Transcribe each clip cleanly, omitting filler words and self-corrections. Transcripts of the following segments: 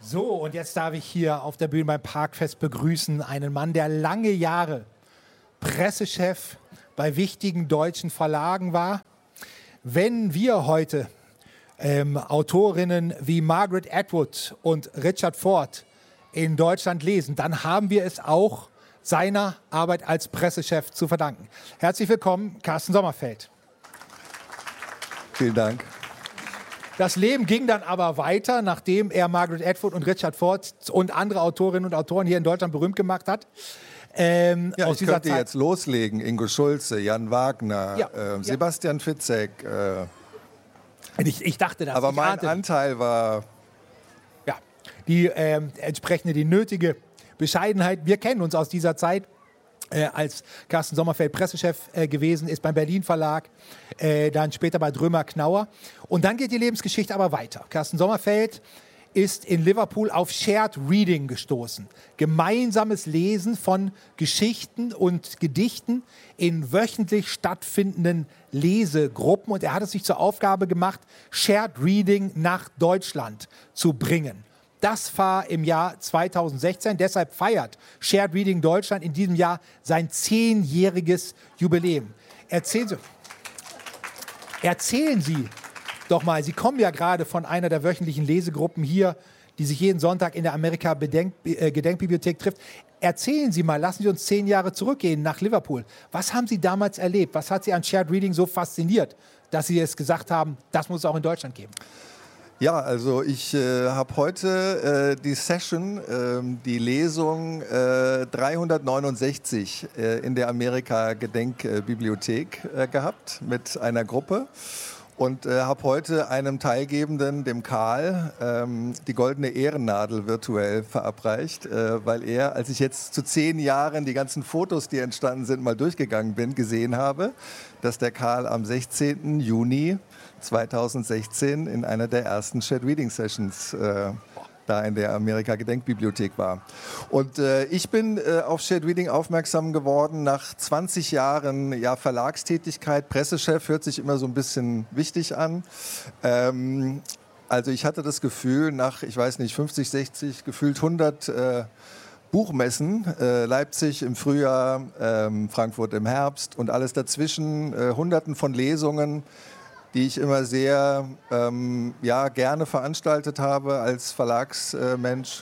So, und jetzt darf ich hier auf der Bühne beim Parkfest begrüßen einen Mann, der lange Jahre Pressechef bei wichtigen deutschen Verlagen war. Wenn wir heute Autorinnen wie Margaret Atwood und Richard Ford in Deutschland lesen, dann haben wir es auch seiner Arbeit als Pressechef zu verdanken. Herzlich willkommen, Carsten Sommerfeld. Vielen Dank. Das Leben ging dann aber weiter, nachdem er Margaret Atwood und Richard Ford und andere Autorinnen und Autoren hier in Deutschland berühmt gemacht hat. Ich könnte jetzt loslegen. Ingo Schulze, Jan Wagner, Sebastian Fitzek. Ich dachte das. Aber mein Anteil war... Ja, die entsprechende, die nötige Bescheidenheit. Wir kennen uns aus dieser Zeit. Als Carsten Sommerfeld Pressechef gewesen ist beim Berlin Verlag, dann später bei Drömer Knauer. Und dann geht die Lebensgeschichte aber weiter. Carsten Sommerfeld ist in Liverpool auf Shared Reading gestoßen. Gemeinsames Lesen von Geschichten und Gedichten in wöchentlich stattfindenden Lesegruppen. Und er hat es sich zur Aufgabe gemacht, Shared Reading nach Deutschland zu bringen. Das war im Jahr 2016. Deshalb feiert Shared Reading Deutschland in diesem Jahr sein 10-jähriges Jubiläum. Erzählen Sie doch mal, Sie kommen ja gerade von einer der wöchentlichen Lesegruppen hier, die sich jeden Sonntag in der Amerika-Gedenkbibliothek trifft. Erzählen Sie mal, lassen Sie uns 10 Jahre zurückgehen nach Liverpool. Was haben Sie damals erlebt? Was hat Sie an Shared Reading so fasziniert, dass Sie es gesagt haben, das muss es auch in Deutschland geben? Ja, also ich habe heute die Session, die Lesung 369 in der Amerika-Gedenkbibliothek gehabt mit einer Gruppe und habe heute einem Teilgebenden, dem Karl, die goldene Ehrennadel virtuell verabreicht, weil er, als ich jetzt zu 10 Jahren die ganzen Fotos, die entstanden sind, mal durchgegangen bin, gesehen habe, dass der Karl am 16. Juni 2016 in einer der ersten Shared Reading Sessions da in der Amerika-Gedenkbibliothek war. Und ich bin auf Shared Reading aufmerksam geworden nach 20 Jahren Verlagstätigkeit. Pressechef hört sich immer so ein bisschen wichtig an. Also ich hatte das Gefühl, nach, 50, 60, gefühlt 100 Buchmessen, Leipzig im Frühjahr, Frankfurt im Herbst und alles dazwischen, Hunderten von Lesungen, die ich immer sehr gerne veranstaltet habe als Verlagsmensch,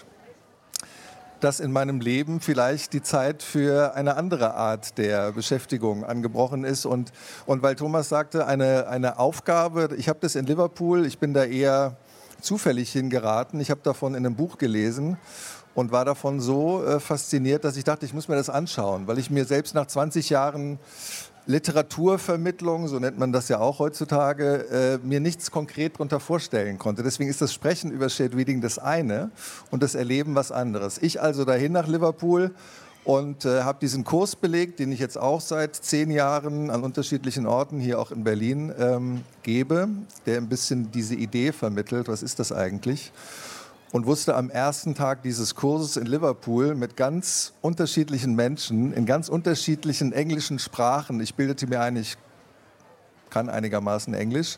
dass in meinem Leben vielleicht die Zeit für eine andere Art der Beschäftigung angebrochen ist. Und weil Thomas sagte, eine Aufgabe, ich habe das in Liverpool, ich bin da eher zufällig hingeraten, ich habe davon in einem Buch gelesen und war davon so fasziniert, dass ich dachte, ich muss mir das anschauen, weil ich mir selbst nach 20 Jahren Literaturvermittlung, so nennt man das ja auch heutzutage, mir nichts konkret darunter vorstellen konnte. Deswegen ist das Sprechen über Shared Reading das eine und das Erleben was anderes. Ich also dahin nach Liverpool und habe diesen Kurs belegt, den ich jetzt auch seit 10 Jahren an unterschiedlichen Orten, hier auch in Berlin, gebe, der ein bisschen diese Idee vermittelt, was ist das eigentlich? Und wusste am ersten Tag dieses Kurses in Liverpool mit ganz unterschiedlichen Menschen, in ganz unterschiedlichen englischen Sprachen, ich bildete mir ein, ich kann einigermaßen Englisch,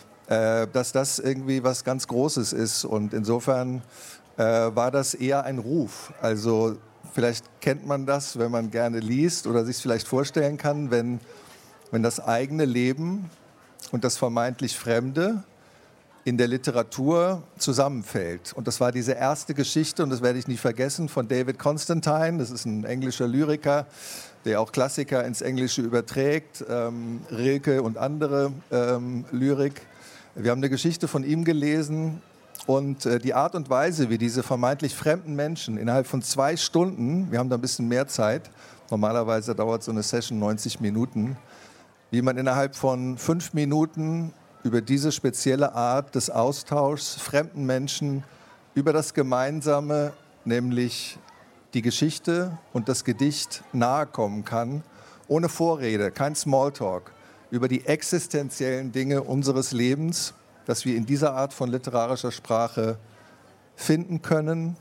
dass das irgendwie was ganz Großes ist. Und insofern war das eher ein Ruf. Also vielleicht kennt man das, wenn man gerne liest oder sich es vielleicht vorstellen kann, wenn das eigene Leben und das vermeintlich Fremde in der Literatur zusammenfällt. Und das war diese erste Geschichte, und das werde ich nie vergessen, von David Constantine. Das ist ein englischer Lyriker, der auch Klassiker ins Englische überträgt, Rilke und andere Lyrik. Wir haben eine Geschichte von ihm gelesen und die Art und Weise, wie diese vermeintlich fremden Menschen innerhalb von 2 Stunden, wir haben da ein bisschen mehr Zeit, normalerweise dauert so eine Session 90 Minuten, wie man innerhalb von 5 Minuten über diese spezielle Art des Austauschs fremden Menschen über das Gemeinsame, nämlich die Geschichte und das Gedicht nahe kommen kann, ohne Vorrede, kein Smalltalk, über die existenziellen Dinge unseres Lebens, dass wir in dieser Art von literarischer Sprache finden können.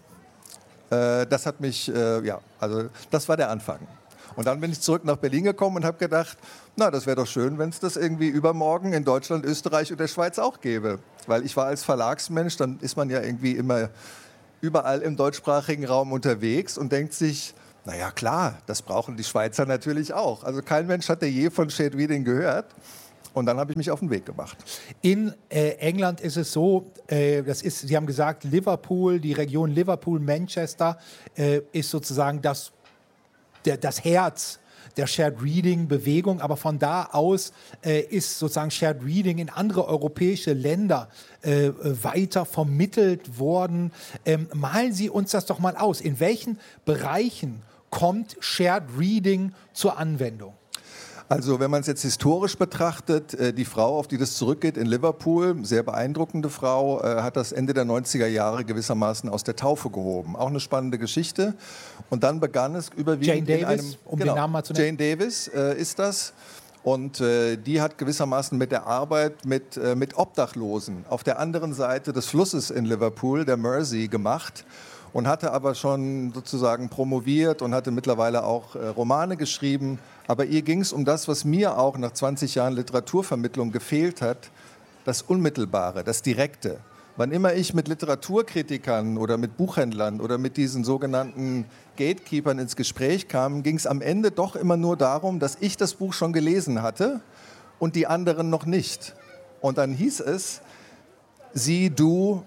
Das hat mich, das war der Anfang. Und dann bin ich zurück nach Berlin gekommen und habe gedacht, na, das wäre doch schön, wenn es das irgendwie übermorgen in Deutschland, Österreich und der Schweiz auch gäbe. Weil ich war als Verlagsmensch, dann ist man ja irgendwie immer überall im deutschsprachigen Raum unterwegs und denkt sich, naja klar, das brauchen die Schweizer natürlich auch. Also kein Mensch hatte je von Shared Reading gehört. Und dann habe ich mich auf den Weg gemacht. In England ist es so, Sie haben gesagt, Liverpool, die Region Liverpool-Manchester ist sozusagen das Herz der Shared Reading-Bewegung. Aber von da aus ist sozusagen Shared Reading in andere europäische Länder weiter vermittelt worden. Malen Sie uns das doch mal aus. In welchen Bereichen kommt Shared Reading zur Anwendung? Also wenn man es jetzt historisch betrachtet, die Frau, auf die das zurückgeht in Liverpool, sehr beeindruckende Frau, hat das Ende der 90er Jahre gewissermaßen aus der Taufe gehoben. Auch eine spannende Geschichte. Und dann begann es überwiegend Jane Davis, den Namen mal zu nennen. Jane Davis ist das. Und die hat gewissermaßen mit der Arbeit mit Obdachlosen auf der anderen Seite des Flusses in Liverpool, der Mersey, gemacht. Und hatte aber schon sozusagen promoviert und hatte mittlerweile auch Romane geschrieben. Aber ihr ging es um das, was mir auch nach 20 Jahren Literaturvermittlung gefehlt hat, das Unmittelbare, das Direkte. Wann immer ich mit Literaturkritikern oder mit Buchhändlern oder mit diesen sogenannten Gatekeepern ins Gespräch kam, ging es am Ende doch immer nur darum, dass ich das Buch schon gelesen hatte und die anderen noch nicht. Und dann hieß es, du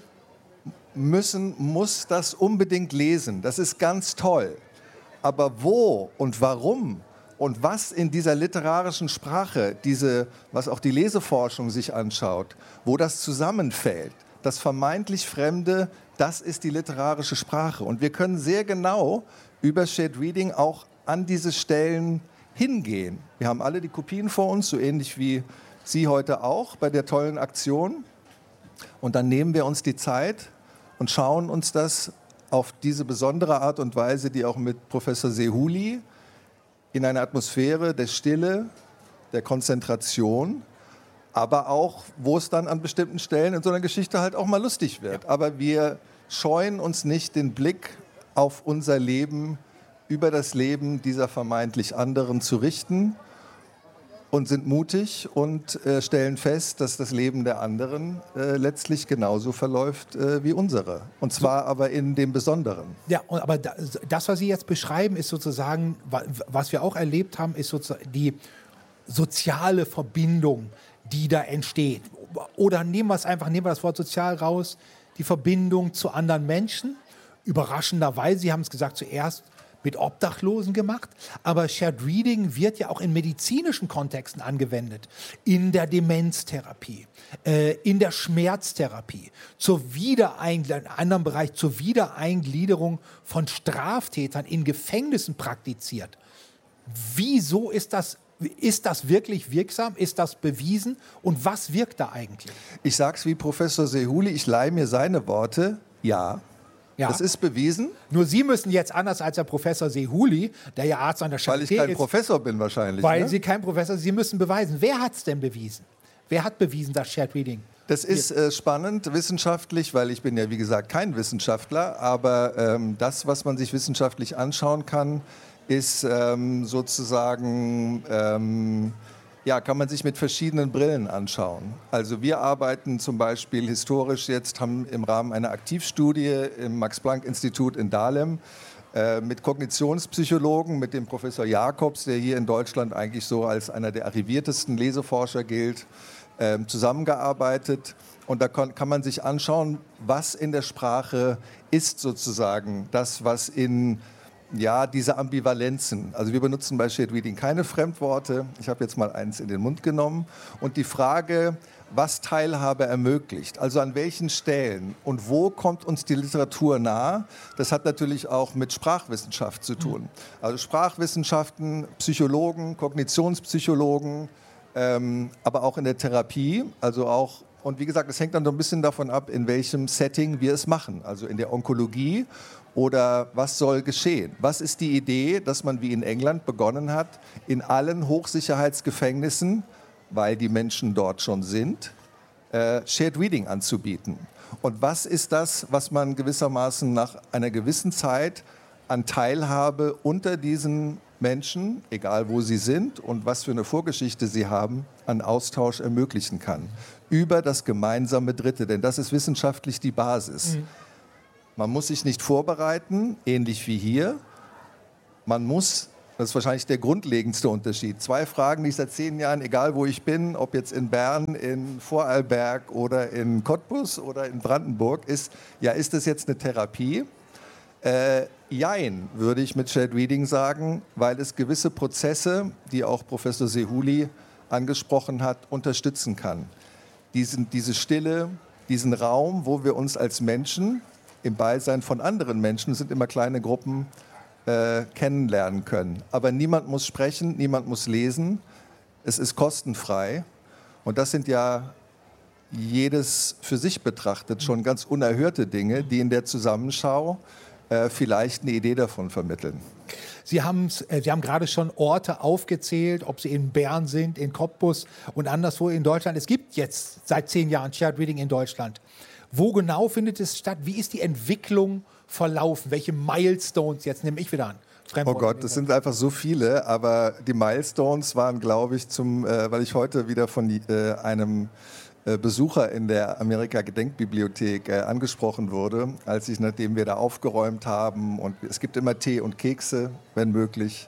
muss das unbedingt lesen. Das ist ganz toll. Aber wo und warum und was in dieser literarischen Sprache, was auch die Leseforschung sich anschaut, wo das zusammenfällt, das vermeintlich Fremde, das ist die literarische Sprache. Und wir können sehr genau über Shared Reading auch an diese Stellen hingehen. Wir haben alle die Kopien vor uns, so ähnlich wie Sie heute auch bei der tollen Aktion. Und dann nehmen wir uns die Zeit und schauen uns das auf diese besondere Art und Weise, die auch mit Professor Sehouli in einer Atmosphäre der Stille, der Konzentration, aber auch, wo es dann an bestimmten Stellen in so einer Geschichte halt auch mal lustig wird. Aber wir scheuen uns nicht, den Blick auf unser Leben, über das Leben dieser vermeintlich anderen zu richten und sind mutig und stellen fest, dass das Leben der anderen letztlich genauso verläuft wie unsere. Und zwar aber in dem Besonderen. Ja, aber das, was Sie jetzt beschreiben, ist sozusagen, was wir auch erlebt haben, ist sozusagen die soziale Verbindung, die da entsteht. Oder nehmen wir das Wort sozial raus, die Verbindung zu anderen Menschen. Überraschenderweise, Sie haben es gesagt, zuerst mit Obdachlosen gemacht, aber Shared Reading wird ja auch in medizinischen Kontexten angewendet, in der Demenztherapie, in der Schmerztherapie, in einem anderen Bereich zur Wiedereingliederung von Straftätern in Gefängnissen praktiziert. Wieso ist das wirklich wirksam? Ist das bewiesen? Und was wirkt da eigentlich? Ich sage es wie Professor Sehouli, ich leihe mir seine Worte, ja. Ja. Das ist bewiesen. Nur Sie müssen jetzt anders als der Professor Sehouli, der ja Arzt an der Charité ist. Weil ich kein Professor bin wahrscheinlich. Weil Sie kein Professor sind. Sie müssen beweisen. Wer hat es denn bewiesen? Wer hat bewiesen, dass Shared Reading? Das ist spannend wissenschaftlich, weil ich bin ja wie gesagt kein Wissenschaftler. Aber das, was man sich wissenschaftlich anschauen kann, ist sozusagen... kann man sich mit verschiedenen Brillen anschauen. Also wir arbeiten zum Beispiel historisch jetzt, haben im Rahmen einer Aktivstudie im Max-Planck-Institut in Dahlem mit Kognitionspsychologen, mit dem Professor Jakobs, der hier in Deutschland eigentlich so als einer der arriviertesten Leseforscher gilt, zusammengearbeitet. Und da kann man sich anschauen, was in der Sprache ist sozusagen das, was in diese Ambivalenzen. Also wir benutzen bei Shared Reading keine Fremdworte. Ich habe jetzt mal eins in den Mund genommen. Und die Frage, was Teilhabe ermöglicht, also an welchen Stellen und wo kommt uns die Literatur nahe, das hat natürlich auch mit Sprachwissenschaft zu tun. Also Sprachwissenschaften, Psychologen, Kognitionspsychologen, aber auch in der Therapie, also auch. Und wie gesagt, es hängt dann so ein bisschen davon ab, in welchem Setting wir es machen. Also in der Onkologie oder was soll geschehen? Was ist die Idee, dass man wie in England begonnen hat, in allen Hochsicherheitsgefängnissen, weil die Menschen dort schon sind, Shared Reading anzubieten? Und was ist das, was man gewissermaßen nach einer gewissen Zeit an Teilhabe unter diesen Menschen, egal wo sie sind und was für eine Vorgeschichte sie haben, an Austausch ermöglichen kann? Über das gemeinsame Dritte, denn das ist wissenschaftlich die Basis. Man muss sich nicht vorbereiten, ähnlich wie hier. Man muss, das ist wahrscheinlich der grundlegendste Unterschied. 2 Fragen, die ich seit 10 Jahren, egal wo ich bin, ob jetzt in Bern, in Vorarlberg oder in Cottbus oder in Brandenburg, ist, ja, ist das jetzt eine Therapie? Jein, würde ich mit Shared Reading sagen, weil es gewisse Prozesse, die auch Professor Sehouli angesprochen hat, unterstützen kann. Diese Stille, diesen Raum, wo wir uns als Menschen im Beisein von anderen Menschen, es sind immer kleine Gruppen, kennenlernen können. Aber niemand muss sprechen, niemand muss lesen, es ist kostenfrei und das sind ja jedes für sich betrachtet schon ganz unerhörte Dinge, die in der Zusammenschau vielleicht eine Idee davon vermitteln. Sie haben gerade schon Orte aufgezählt, ob sie in Bern sind, in Cottbus und anderswo in Deutschland. Es gibt jetzt seit 10 Jahren Shared Reading in Deutschland. Wo genau findet es statt? Wie ist die Entwicklung verlaufen? Welche Milestones, jetzt nehme ich wieder an. Oh Gott, das sind einfach so viele, aber die Milestones waren, glaube ich, weil ich heute wieder von einem Besucher in der Amerika-Gedenkbibliothek angesprochen wurde, nachdem wir da aufgeräumt haben und es gibt immer Tee und Kekse, wenn möglich,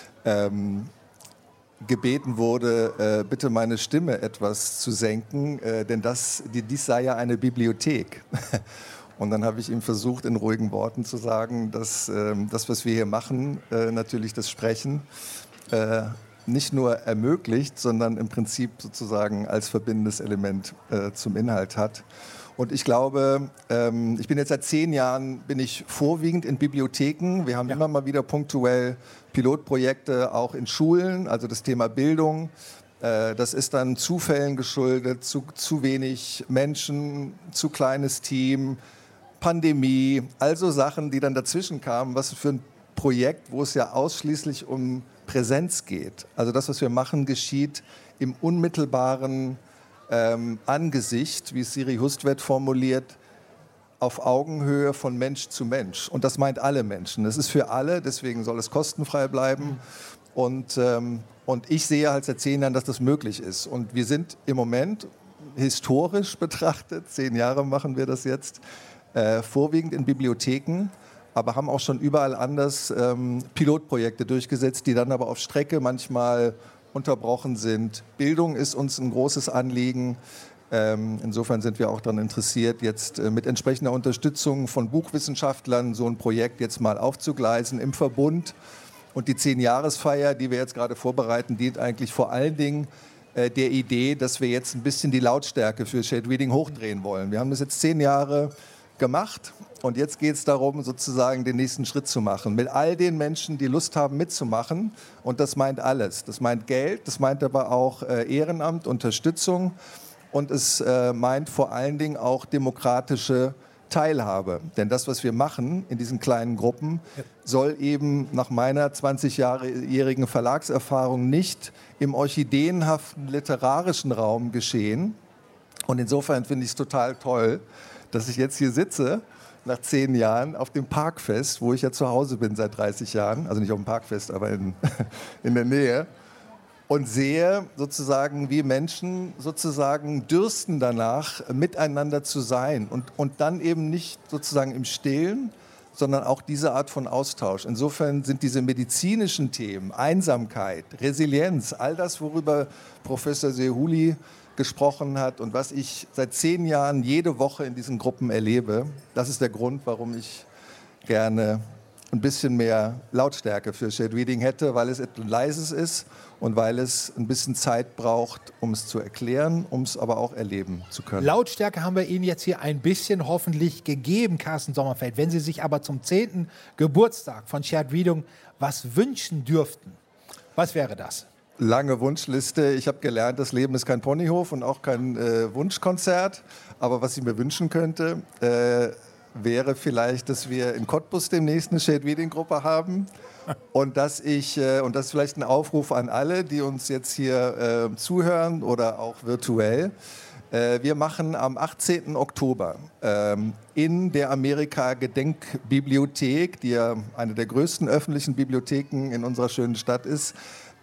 gebeten wurde, bitte meine Stimme etwas zu senken, denn dies sei ja eine Bibliothek. Und dann habe ich ihm versucht, in ruhigen Worten zu sagen, dass das, was wir hier machen, natürlich das Sprechen, nicht nur ermöglicht, sondern im Prinzip sozusagen als verbindendes Element zum Inhalt hat. Und ich glaube, ich bin jetzt seit 10 Jahren vorwiegend in Bibliotheken. Wir haben immer mal wieder punktuell Pilotprojekte auch in Schulen, also das Thema Bildung. Das ist dann Zufällen geschuldet, zu wenig Menschen, zu kleines Team, Pandemie, also Sachen, die dann dazwischen kamen. Was für ein Projekt, wo es ja ausschließlich um Präsenz geht. Also das, was wir machen, geschieht im unmittelbaren Angesicht, wie es Siri Hustvedt formuliert, auf Augenhöhe von Mensch zu Mensch. Und das meint alle Menschen. Das ist für alle, deswegen soll es kostenfrei bleiben. Und ich sehe halt seit 10 Jahren, dass das möglich ist. Und wir sind im Moment, historisch betrachtet, 10 Jahre machen wir das jetzt, vorwiegend in Bibliotheken, aber haben auch schon überall anders Pilotprojekte durchgesetzt, die dann aber auf Strecke manchmal unterbrochen sind. Bildung ist uns ein großes Anliegen. Insofern sind wir auch daran interessiert, jetzt mit entsprechender Unterstützung von Buchwissenschaftlern so ein Projekt jetzt mal aufzugleisen im Verbund. Und die 10-Jahresfeier, die wir jetzt gerade vorbereiten, dient eigentlich vor allen Dingen der Idee, dass wir jetzt ein bisschen die Lautstärke für Shared Reading hochdrehen wollen. Wir haben das jetzt 10 Jahre gemacht und jetzt geht es darum, sozusagen den nächsten Schritt zu machen. Mit all den Menschen, die Lust haben mitzumachen, und das meint alles. Das meint Geld, das meint aber auch Ehrenamt, Unterstützung und es meint vor allen Dingen auch demokratische Teilhabe. Denn das, was wir machen in diesen kleinen Gruppen, soll eben nach meiner 20-jährigen Verlagserfahrung nicht im orchideenhaften literarischen Raum geschehen. Und insofern finde ich es total toll, dass ich jetzt hier sitze, nach 10 Jahren, auf dem Parkfest, wo ich ja zu Hause bin seit 30 Jahren, also nicht auf dem Parkfest, aber in der Nähe, und sehe sozusagen, wie Menschen sozusagen dürsten danach, miteinander zu sein und dann eben nicht sozusagen im Stillen, sondern auch diese Art von Austausch. Insofern sind diese medizinischen Themen, Einsamkeit, Resilienz, all das, worüber Professor Sehouli gesprochen hat und was ich seit 10 Jahren jede Woche in diesen Gruppen erlebe, das ist der Grund, warum ich gerne ein bisschen mehr Lautstärke für Shared Reading hätte, weil es etwas Leises ist und weil es ein bisschen Zeit braucht, um es zu erklären, um es aber auch erleben zu können. Lautstärke haben wir Ihnen jetzt hier ein bisschen hoffentlich gegeben, Carsten Sommerfeld. Wenn Sie sich aber zum 10. Geburtstag von Shared Reading was wünschen dürften, was wäre das? Lange Wunschliste. Ich habe gelernt, das Leben ist kein Ponyhof und auch kein Wunschkonzert. Aber was ich mir wünschen könnte, wäre vielleicht, dass wir in Cottbus demnächst eine Shared Reading Gruppe haben und das ist vielleicht ein Aufruf an alle, die uns jetzt hier zuhören oder auch virtuell. Wir machen am 18. Oktober in der Amerika-Gedenkbibliothek, die ja eine der größten öffentlichen Bibliotheken in unserer schönen Stadt ist,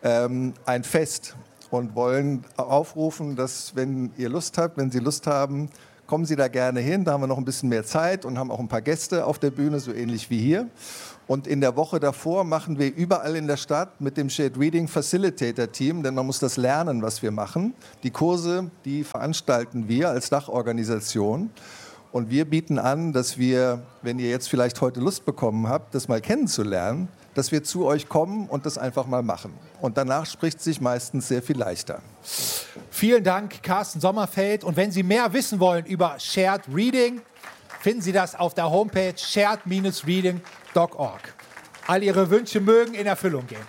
ein Fest und wollen aufrufen, dass, wenn Sie Lust haben, kommen Sie da gerne hin. Da haben wir noch ein bisschen mehr Zeit und haben auch ein paar Gäste auf der Bühne, so ähnlich wie hier. Und in der Woche davor machen wir überall in der Stadt mit dem Shared Reading Facilitator Team, denn man muss das lernen, was wir machen. Die Kurse, die veranstalten wir als Dachorganisation. Und wir bieten an, dass wir, wenn ihr jetzt vielleicht heute Lust bekommen habt, das mal kennenzulernen, dass wir zu euch kommen und das einfach mal machen. Und danach spricht sich meistens sehr viel leichter. Vielen Dank, Carsten Sommerfeld. Und wenn Sie mehr wissen wollen über Shared Reading, finden Sie das auf der Homepage shared-reading.org. All Ihre Wünsche mögen in Erfüllung gehen.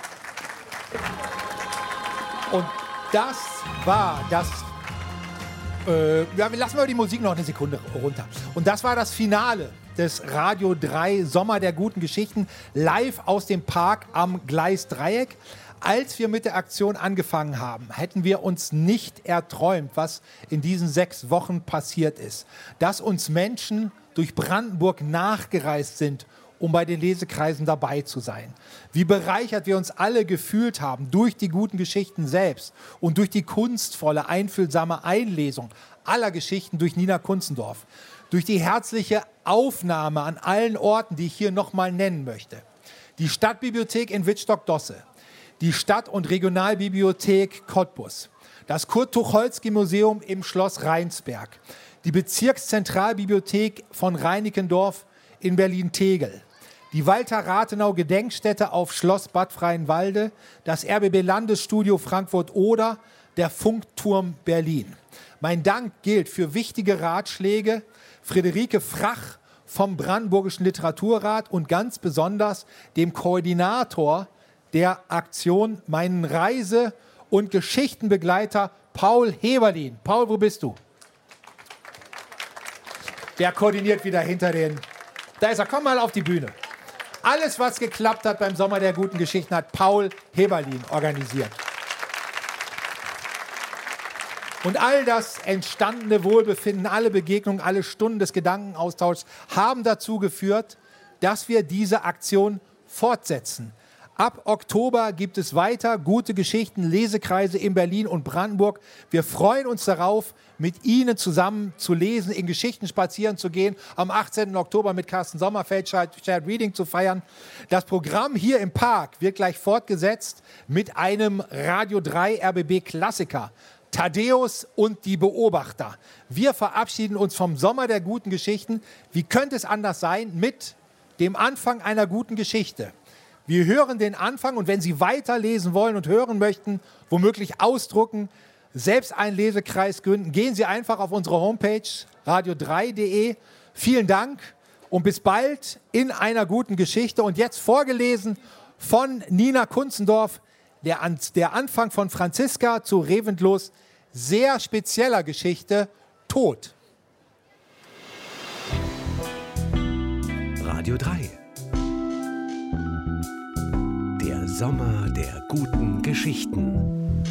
Und das war das... lassen wir die Musik noch eine Sekunde runter. Und das war das Finale des Radio 3 Sommer der guten Geschichten, live aus dem Park am Gleisdreieck. Als wir mit der Aktion angefangen haben, hätten wir uns nicht erträumt, was in diesen 6 Wochen passiert ist. Dass uns Menschen durch Brandenburg nachgereist sind, um bei den Lesekreisen dabei zu sein. Wie bereichert wir uns alle gefühlt haben durch die guten Geschichten selbst und durch die kunstvolle, einfühlsame Einlesung aller Geschichten durch Nina Kunzendorf. Durch die herzliche Aufnahme an allen Orten, die ich hier nochmal nennen möchte. Die Stadtbibliothek in Wittstock-Dosse, die Stadt- und Regionalbibliothek Cottbus, das Kurt-Tucholsky-Museum im Schloss Rheinsberg, die Bezirkszentralbibliothek von Reinickendorf in Berlin-Tegel, die Walter-Rathenau-Gedenkstätte auf Schloss Bad Freienwalde, das RBB-Landesstudio Frankfurt-Oder, der Funkturm Berlin. Mein Dank gilt für wichtige Ratschläge Friederike Frach vom Brandenburgischen Literaturrat und ganz besonders dem Koordinator der Aktion, meinen Reise- und Geschichtenbegleiter Paul Heberlin. Paul, wo bist du? Der koordiniert wieder hinter den... Da ist er, komm mal auf die Bühne. Alles, was geklappt hat beim Sommer der guten Geschichten, hat Paul Heberlin organisiert. Und all das entstandene Wohlbefinden, alle Begegnungen, alle Stunden des Gedankenaustauschs haben dazu geführt, dass wir diese Aktion fortsetzen. Ab Oktober gibt es weiter gute Geschichten, Lesekreise in Berlin und Brandenburg. Wir freuen uns darauf, mit Ihnen zusammen zu lesen, in Geschichten spazieren zu gehen, am 18. Oktober mit Carsten Sommerfeld Shared Reading zu feiern. Das Programm hier im Park wird gleich fortgesetzt mit einem Radio 3 RBB Klassiker. Thaddäus und die Beobachter. Wir verabschieden uns vom Sommer der guten Geschichten. Wie könnte es anders sein? Mit dem Anfang einer guten Geschichte. Wir hören den Anfang und wenn Sie weiterlesen wollen und hören möchten, womöglich ausdrucken, selbst einen Lesekreis gründen, gehen Sie einfach auf unsere Homepage radio3.de. Vielen Dank und bis bald in einer guten Geschichte. Und jetzt vorgelesen von Nina Kunzendorf, der Anfang von Franziska zu Reventlows sehr spezieller Geschichte, Tod. Radio 3. Der Sommer der guten Geschichten.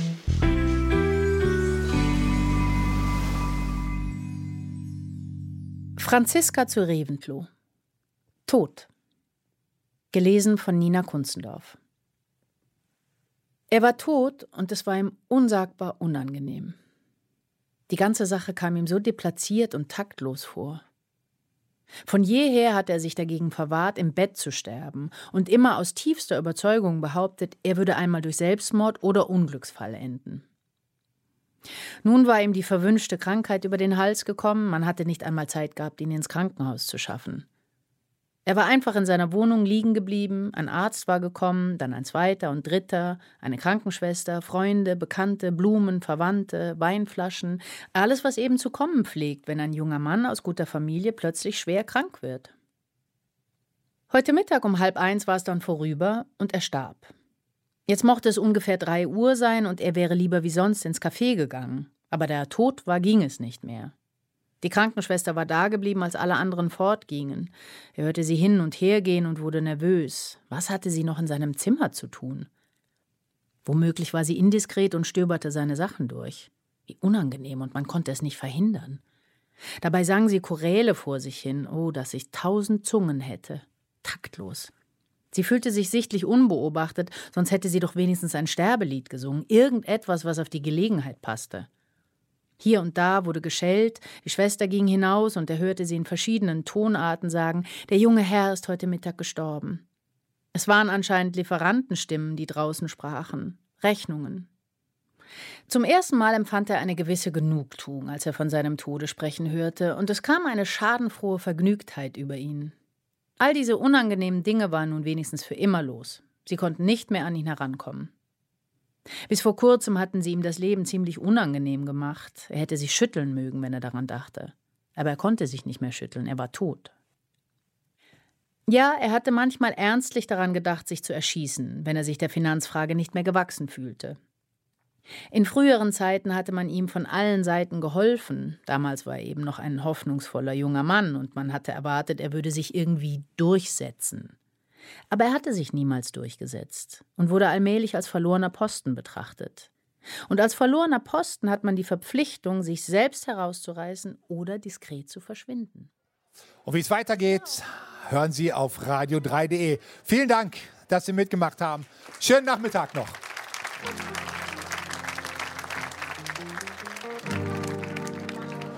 Franziska zu Reventlow. Tod. Gelesen von Nina Kunzendorf. Er war tot und es war ihm unsagbar unangenehm. Die ganze Sache kam ihm so deplatziert und taktlos vor. Von jeher hat er sich dagegen verwahrt, im Bett zu sterben und immer aus tiefster Überzeugung behauptet, er würde einmal durch Selbstmord oder Unglücksfall enden. Nun war ihm die verwünschte Krankheit über den Hals gekommen, man hatte nicht einmal Zeit gehabt, ihn ins Krankenhaus zu schaffen. Er war einfach in seiner Wohnung liegen geblieben, ein Arzt war gekommen, dann ein zweiter und dritter, eine Krankenschwester, Freunde, Bekannte, Blumen, Verwandte, Weinflaschen, alles, was eben zu kommen pflegt, wenn ein junger Mann aus guter Familie plötzlich schwer krank wird. Heute Mittag um 12:30 war es dann vorüber und er starb. Jetzt mochte es ungefähr 3 Uhr sein und er wäre lieber wie sonst ins Café gegangen, aber da er tot war, ging es nicht mehr. Die Krankenschwester war dageblieben, als alle anderen fortgingen. Er hörte sie hin und her gehen und wurde nervös. Was hatte sie noch in seinem Zimmer zu tun? Womöglich war sie indiskret und stöberte seine Sachen durch. Wie unangenehm, und man konnte es nicht verhindern. Dabei sang sie Choräle vor sich hin. Oh, dass ich 1000 Zungen hätte. Taktlos. Sie fühlte sich sichtlich unbeobachtet, sonst hätte sie doch wenigstens ein Sterbelied gesungen. Irgendetwas, was auf die Gelegenheit passte. Hier und da wurde geschellt, die Schwester ging hinaus und er hörte sie in verschiedenen Tonarten sagen, der junge Herr ist heute Mittag gestorben. Es waren anscheinend Lieferantenstimmen, die draußen sprachen, Rechnungen. Zum ersten Mal empfand er eine gewisse Genugtuung, als er von seinem Tode sprechen hörte, und es kam eine schadenfrohe Vergnügtheit über ihn. All diese unangenehmen Dinge waren nun wenigstens für immer los. Sie konnten nicht mehr an ihn herankommen. Bis vor kurzem hatten sie ihm das Leben ziemlich unangenehm gemacht. Er hätte sich schütteln mögen, wenn er daran dachte. Aber er konnte sich nicht mehr schütteln, er war tot. Ja, er hatte manchmal ernstlich daran gedacht, sich zu erschießen, wenn er sich der Finanzfrage nicht mehr gewachsen fühlte. In früheren Zeiten hatte man ihm von allen Seiten geholfen. Damals war er eben noch ein hoffnungsvoller junger Mann und man hatte erwartet, er würde sich irgendwie durchsetzen. Aber er hatte sich niemals durchgesetzt und wurde allmählich als verlorener Posten betrachtet. Und als verlorener Posten hat man die Verpflichtung, sich selbst herauszureißen oder diskret zu verschwinden. Und wie es weitergeht, hören Sie auf radio3.de. Vielen Dank, dass Sie mitgemacht haben. Schönen Nachmittag noch.